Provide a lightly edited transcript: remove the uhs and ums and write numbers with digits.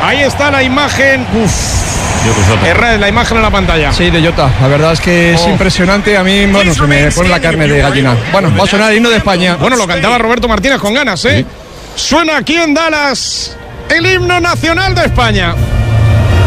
Ahí está la imagen. Herrera, la imagen en la pantalla. Sí, de Jota. La verdad es que es impresionante. A mí, bueno, se me pone la carne de gallina. Bueno, va a sonar el himno de España. Bueno, lo cantaba Roberto Martínez con ganas, ¿eh? Sí. Suena aquí en Dallas el himno nacional de España.